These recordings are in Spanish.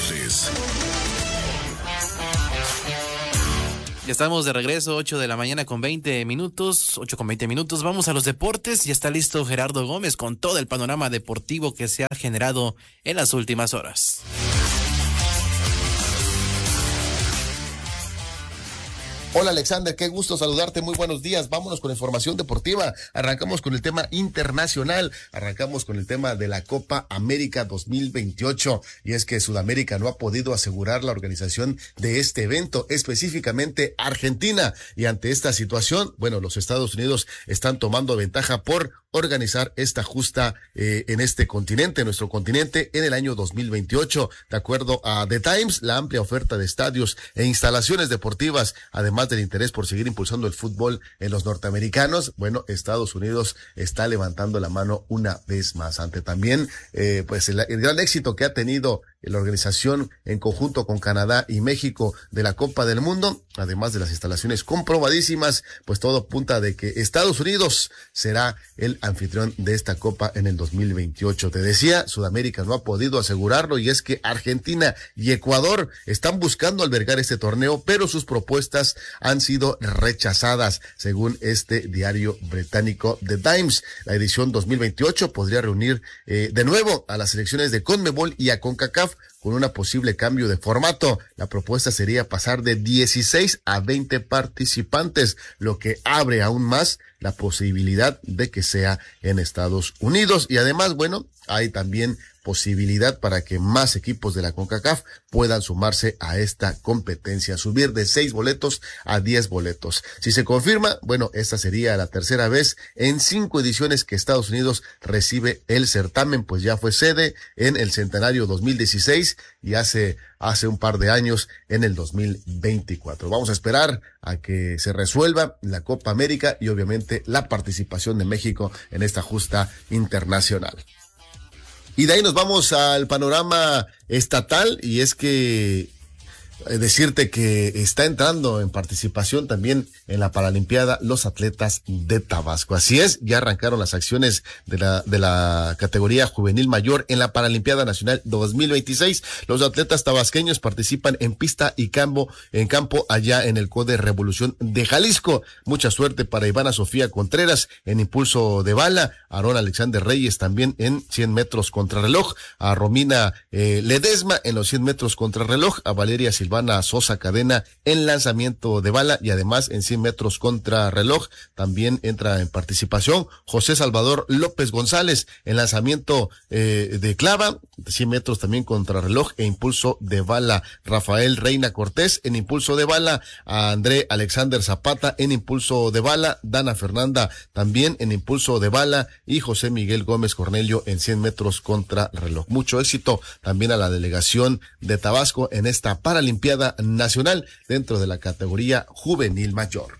Deportes. Ya estamos de regreso, 8 de la mañana con 20 minutos, 8 con 20 minutos. Vamos a los deportes. Ya está listo Gerardo Gómez con todo el panorama deportivo que se ha generado en las últimas horas. Hola Alexander, qué gusto saludarte, muy buenos días. Vámonos con información deportiva. Arrancamos con el tema internacional, arrancamos con el tema de la Copa América 2028, y es que Sudamérica no ha podido asegurar la organización de este evento, específicamente Argentina, y ante esta situación, bueno, los Estados Unidos están tomando ventaja por organizar esta justa en este continente, nuestro continente, en el año 2028. De acuerdo a The Times, la amplia oferta de estadios e instalaciones deportivas, además del interés por seguir impulsando el fútbol en los norteamericanos, bueno, Estados Unidos está levantando la mano una vez más, ante también pues el gran éxito que ha tenido la organización en conjunto con Canadá y México de la Copa del Mundo, además de las instalaciones comprobadísimas, pues todo apunta de que Estados Unidos será el anfitrión de esta Copa en el 2028. Te decía, Sudamérica no ha podido asegurarlo, y es que Argentina y Ecuador están buscando albergar este torneo, pero sus propuestas han sido rechazadas, según este diario británico The Times. La edición 2028 podría reunir de nuevo a las selecciones de CONMEBOL y a CONCACAF, con un posible cambio de formato. La propuesta sería pasar de 16 a 20 participantes, lo que abre aún más la posibilidad de que sea en Estados Unidos. Y además, bueno, hay también posibilidad para que más equipos de la CONCACAF puedan sumarse a esta competencia, subir de 6 boletos a 10 boletos. Si se confirma, bueno, esta sería la tercera vez en 5 ediciones que Estados Unidos recibe el certamen, pues ya fue sede en el centenario 2016 y hace un par de años en el 2024. Vamos a esperar a que se resuelva la Copa América y obviamente la participación de México en esta justa internacional. Y de ahí nos vamos al panorama estatal, y es que decirte que está entrando en participación también en la Paralimpiada los atletas de Tabasco. Así es, ya arrancaron las acciones de la categoría juvenil mayor en la Paralimpiada Nacional 2026. Los atletas tabasqueños participan en pista y campo allá en el CODE Revolución de Jalisco. Mucha suerte para Ivana Sofía Contreras en impulso de bala, a Aarón Alexander Reyes también en 100 metros contrarreloj, a Romina Ledesma en los 100 metros contrarreloj, a Valeria Silvana Sosa Cadena en lanzamiento de bala, y además en 100 metros contra reloj también entra en participación José Salvador López González en lanzamiento de clava, 100 metros también contra reloj e impulso de bala, Rafael Reina Cortés en impulso de bala, a André Alexander Zapata en impulso de bala, Dana Fernanda también en impulso de bala y José Miguel Gómez Cornelio en 100 metros contra reloj. Mucho éxito también a la delegación de Tabasco en esta Paralimpiada Nacional dentro de la categoría juvenil mayor.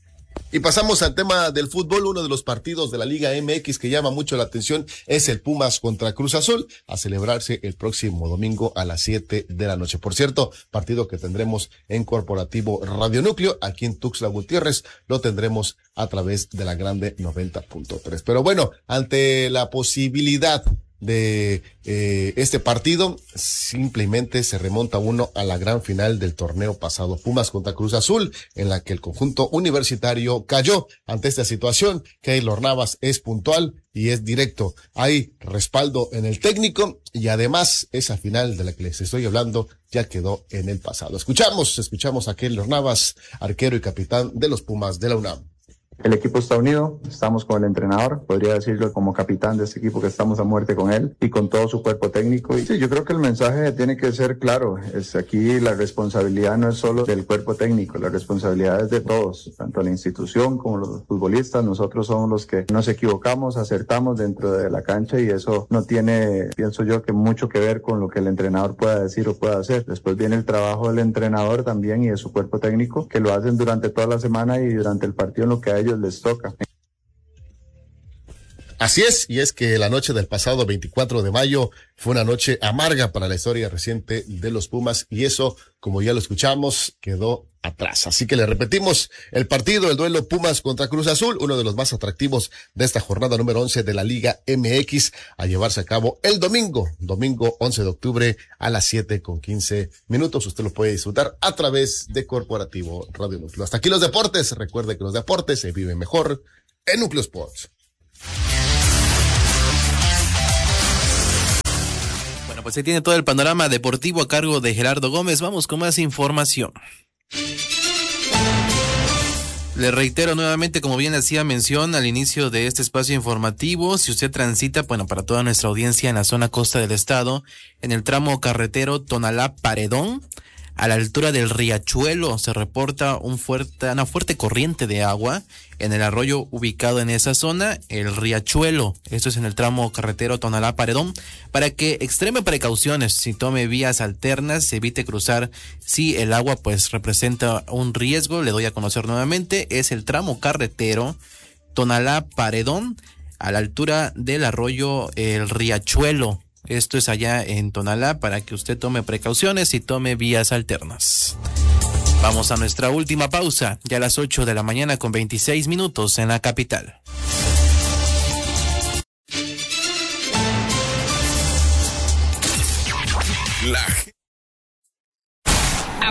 Y pasamos al tema del fútbol. Uno de los partidos de la Liga MX que llama mucho la atención es el Pumas contra Cruz Azul, a celebrarse el próximo domingo a las 7 de la noche. Por cierto, partido que tendremos en Corporativo Radio Núcleo, aquí en Tuxtla Gutiérrez, lo tendremos a través de la Grande 90.3. Pero bueno, ante la posibilidad de este partido, simplemente se remonta uno a la gran final del torneo pasado, Pumas contra Cruz Azul, en la que el conjunto universitario cayó. Ante esta situación, Keylor Navas es puntual y es directo. Hay respaldo en el técnico, y además esa final de la que les estoy hablando ya quedó en el pasado. Escuchamos a Keylor Navas, arquero y capitán de los Pumas de la UNAM. El equipo está unido, estamos con el entrenador, podría decirlo como capitán de este equipo, que estamos a muerte con él y con todo su cuerpo técnico. Y sí, yo creo que el mensaje tiene que ser claro. Aquí la responsabilidad no es solo del cuerpo técnico, la responsabilidad es de todos, tanto la institución como los futbolistas. Nosotros somos los que nos equivocamos, acertamos dentro de la cancha, y eso no tiene, pienso yo, que mucho que ver con lo que el entrenador pueda decir o pueda hacer. Después viene el trabajo del entrenador también y de su cuerpo técnico, que lo hacen durante toda la semana y durante el partido en lo que a ellos les toca. Así es, y es que la noche del pasado 24 de mayo fue una noche amarga para la historia reciente de los Pumas, y eso, como ya lo escuchamos, quedó atrás. Así que le repetimos el partido, el duelo Pumas contra Cruz Azul, uno de los más atractivos de esta jornada número 11 de la Liga MX, a llevarse a cabo el domingo 11 de octubre a las 7:15. Usted lo puede disfrutar a través de Corporativo Radio Núcleo. Hasta aquí los deportes. Recuerde que los deportes se viven mejor en Núcleo Sports. Bueno, pues ahí tiene todo el panorama deportivo a cargo de Gerardo Gómez. Vamos con más información. Le reitero nuevamente, como bien hacía mención al inicio de este espacio informativo, si usted transita, bueno, para toda nuestra audiencia en la zona costa del estado, en el tramo carretero Tonalá-Paredón, a la altura del Riachuelo, se reporta una fuerte corriente de agua en el arroyo ubicado en esa zona, el Riachuelo. Esto es en el tramo carretero Tonalá-Paredón, para que extreme precauciones, si tome vías alternas, evite cruzar si el agua pues representa un riesgo. Le doy a conocer nuevamente, es el tramo carretero Tonalá-Paredón, a la altura del arroyo el Riachuelo. Esto es allá en Tonalá, para que usted tome precauciones y tome vías alternas. Vamos a nuestra última pausa, ya a las 8 de la mañana con 26 minutos en la capital.